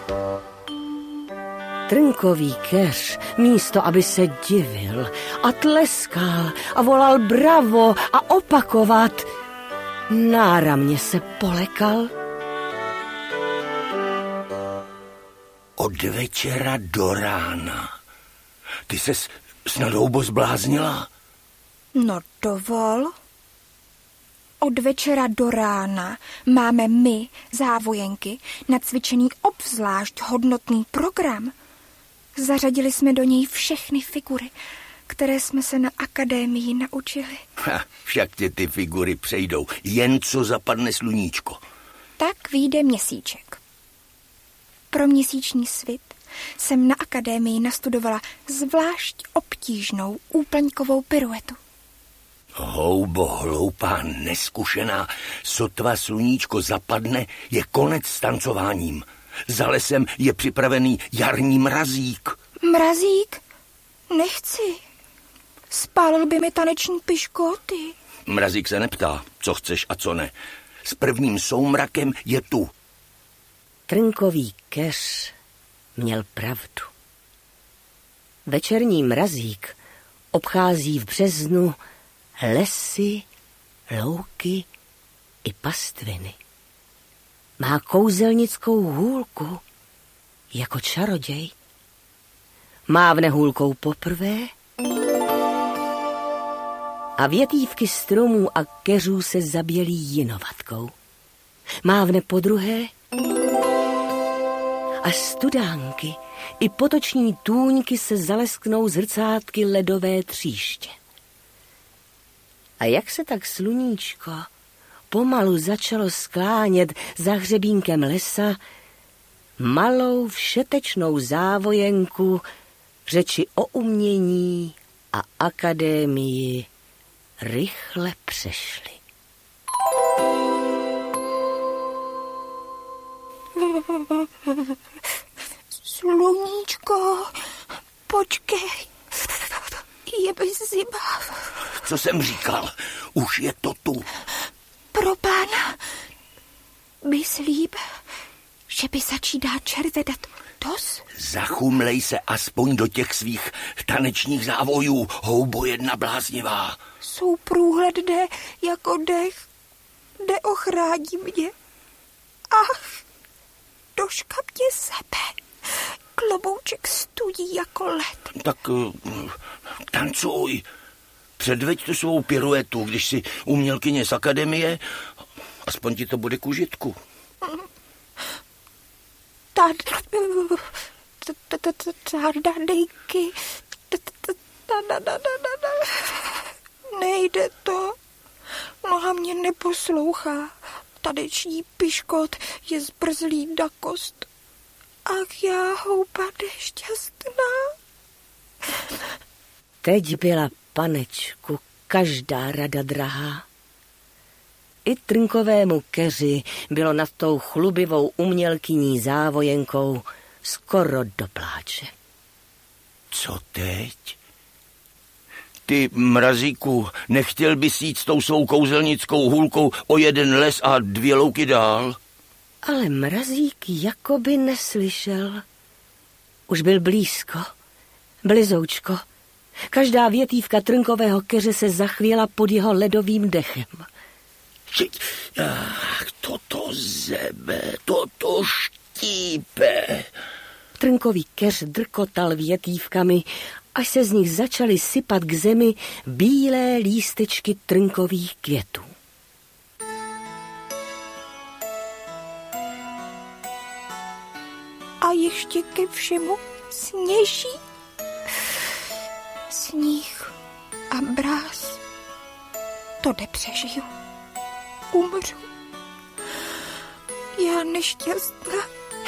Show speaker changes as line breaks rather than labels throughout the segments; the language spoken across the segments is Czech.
Trnkový keř, místo aby se divil a tleskal a volal bravo a opakovat, náramně se polekal.
Od večera do rána. Ty ses snad houbo zbláznila?
No dovol. Od večera do rána máme my, závojenky, nacvičený obzvlášť hodnotný program. Zařadili jsme do něj všechny figury, které jsme se na akademii naučili.
Však tě ty figury přejdou, jen co zapadne sluníčko.
Tak vyjde měsíček. Pro měsíční svit jsem na akademii nastudovala zvlášť obtížnou úplňkovou piruetu.
Houbo, hloupá, neskušená, sotva sluníčko zapadne, je konec s tancováním. Za lesem je připravený jarní mrazík.
Mrazík? Nechci. Spálil by mi taneční piškoty.
Mrazík se neptá, co chceš a co ne. S prvním soumrakem je tu.
Trnkový keř měl pravdu. Večerní mrazík obchází v březnu lesy, louky i pastviny. Má kouzelnickou hůlku jako čaroděj. Mávne hůlkou poprvé a větívky stromů a keřů se zabělí jinovatkou. Mávne podruhé a studánky i potoční tůňky se zalesknou zrcátky ledové tříště. A jak se tak sluníčko pomalu začalo sklánět za hřebínkem lesa, malou všetečnou závojenku v řeči o umění a akademii rychle přešli.
Sluníčko, počkej, je bez ziba.
Co jsem říkal, už je to tu.
Pro pána, myslím, že by začíná červedat dos?
Zachumlej se aspoň do těch svých tanečních závojů, houbo jedna bláznivá.
Jsou průhledné jako dech, neochrání mě. Ach, doška mě sebe, klobouček studí jako led.
Tak tancuj. Předveď tu svou piruetu, když si umělkyně z akademie, aspoň ti to bude k užitku.
Tardadejky. Nejde to. Noha mě neposlouchá. Tadeční piškot je zbrzlý na kost. Ach, já houba nešťastná.
Teď byla panečku každá rada drahá. I trnkovému keři bylo nad tou chlubivou umělkyní závojenkou skoro do pláče.
Co teď? Ty, mrazíku, nechtěl bys jít s tou svou kouzelnickou hůlkou o jeden les a 2 louky dál?
Ale mrazík jakoby neslyšel. Už byl blízko, blizoučko. Každá větívka trnkového keře se zachvěla pod jeho ledovým dechem.
Toto zebe, toto štípe.
Trnkový keř drkotal větívkami, až se z nich začaly sypat k zemi bílé lístečky trnkových květů.
A ještě ke všemu sněží. Sníh a mráz. To nepřežiju. Umřu. Já nešťastná.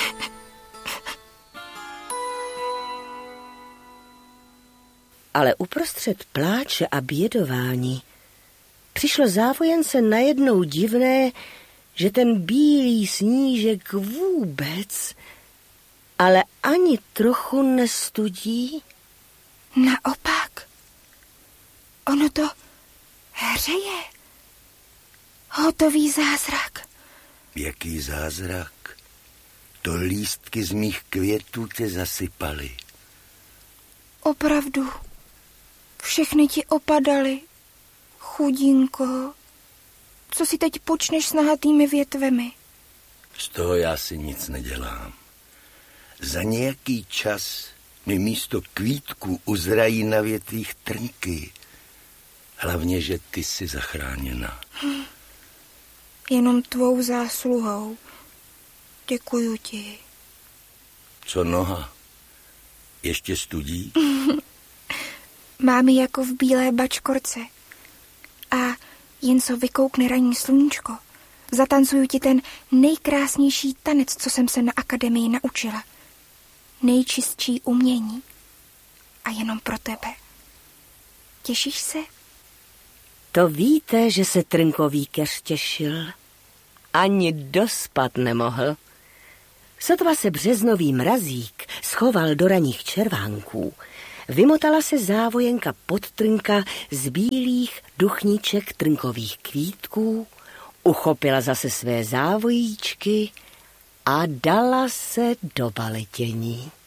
Ale uprostřed pláče a bědování přišlo závojence najednou divné, že ten bílý snížek vůbec, ale ani trochu nestudí.
Naopak, ono to hřeje. Hotový zázrak.
Jaký zázrak? To lístky z mých květů tě zasypaly.
Opravdu. Všechny ti opadaly. Chudinko. Co si teď počneš s nahatými větvemi?
Z toho já si nic nedělám. Za nějaký čas mi místo kvítků uzrají na větvích trnky. Hlavně, že ty jsi zachráněna.
Jenom tvou zásluhou. Děkuju ti.
Co noha? Ještě studí?
Mám ji jako v bílé bačkorce. A jen co vykoukne ranní sluníčko, zatancuju ti ten nejkrásnější tanec, co jsem se na akademii naučila. Nejčistší umění. A jenom pro tebe. Těšíš se?
To víte, že se trnkový keř těšil. Ani dospat nemohl. Sotva se březnový mrazík schoval do raných červánků, vymotala se závojenka pod trnka z bílých duchníček trnkových kvítků, uchopila zase své závojíčky a dala se do baletění.